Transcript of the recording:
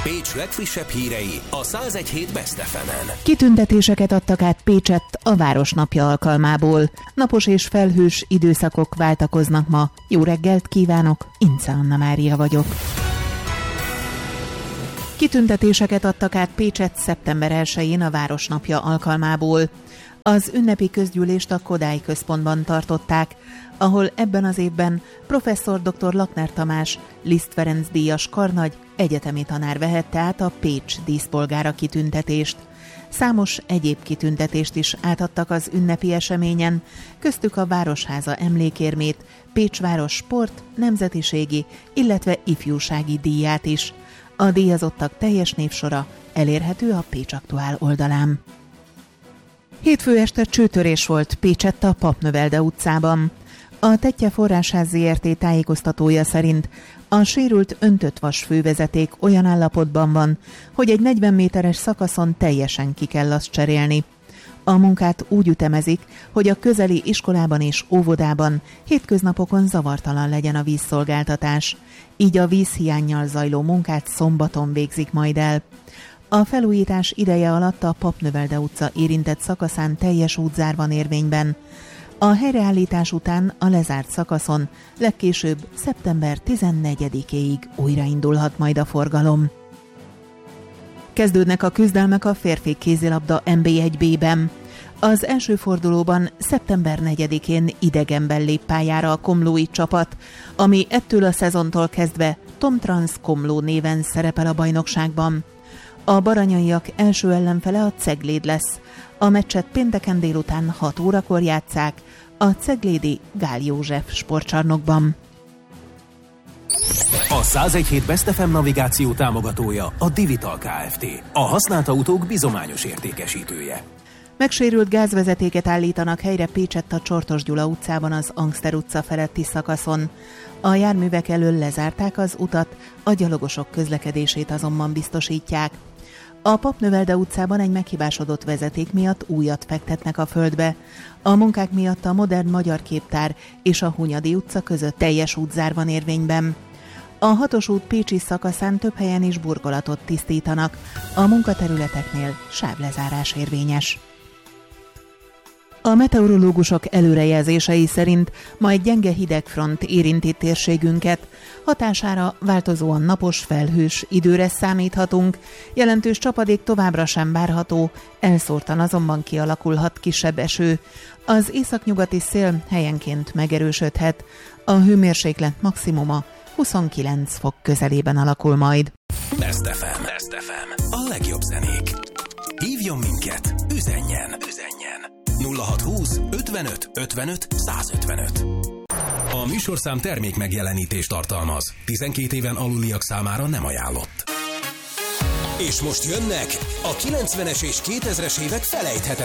Pécs legfrissebb hírei a 101.7 Best FM-en. Kitüntetéseket adtak át Pécsett a Városnapja alkalmából. Napos és felhős időszakok váltakoznak ma. Jó reggelt kívánok, Ince Anna Mária vagyok. Kitüntetéseket adtak át Pécsett szeptember 1-én a Városnapja alkalmából. Az ünnepi közgyűlést a Kodály Központban tartották, ahol ebben az évben professzor dr. Lakner Tamás, Liszt Ferenc díjas karnagy, egyetemi tanár vehette át a Pécs díszpolgára kitüntetést. Számos egyéb kitüntetést is átadtak az ünnepi eseményen, köztük a Városháza emlékérmét, Pécs város sport, nemzetiségi, illetve ifjúsági díját is. A díjazottak teljes névsora elérhető a Pécs Aktuál oldalán. Hétfő este csőtörés volt Pécsett a Papnövelde utcában. A Tettye Forrásház Zrt. Tájékoztatója szerint a sérült öntött vas fővezeték olyan állapotban van, hogy egy 40 méteres szakaszon teljesen ki kell azt cserélni. A munkát úgy ütemezik, hogy a közeli iskolában és óvodában hétköznapokon zavartalan legyen a vízszolgáltatás. Így a vízhiánnyal zajló munkát szombaton végzik majd el. A felújítás ideje alatt a Papnövelde utca érintett szakaszán teljes útzár van érvényben. A helyreállítás után a lezárt szakaszon legkésőbb szeptember 14-éig újraindulhat majd a forgalom. Kezdődnek a küzdelmek a férfi kézilabda NB1B-ben. Az első fordulóban szeptember 4-én idegenben lép pályára a komlói csapat, ami ettől a szezontól kezdve Tomtrans Komló néven szerepel a bajnokságban. A baranyaiak első ellenfele a Cegléd lesz. A meccset pénteken délután 6 órakor játsszák a ceglédi Gál József sportcsarnokban. A 101.7 Best FM navigáció támogatója a Divital Kft. A használt autók bizományos értékesítője. Megsérült gázvezetéket állítanak helyre Pécsett a Csortos Gyula utcában az Angster utca feletti szakaszon. A járművek elől lezárták az utat, a gyalogosok közlekedését azonban biztosítják. A Papnövelde utcában egy meghibásodott vezeték miatt újat fektetnek a földbe. A munkák miatt a modern magyar képtár és a Hunyadi utca között teljes útzár van érvényben. A 6-os út pécsi szakaszán több helyen is burkolatot tisztítanak. A munkaterületeknél sávlezárás érvényes. A meteorológusok előrejelzései szerint majd gyenge hidegfront érinti térségünket. Hatására változóan napos, felhős időre számíthatunk. Jelentős csapadék továbbra sem várható, elszórtan azonban kialakulhat kisebb eső. Az északnyugati szél helyenként megerősödhet. A hőmérséklet maximuma 29 fok közelében alakul majd. Best FM. A legjobb zenék. Hívjon minket, üzenjen. 0620 55 55 155. A műsorszám termék megjelenítést tartalmaz. 12 éven aluliak számára nem ajánlott. És most jönnek a 90-es és 2000-es évek felejthetetlen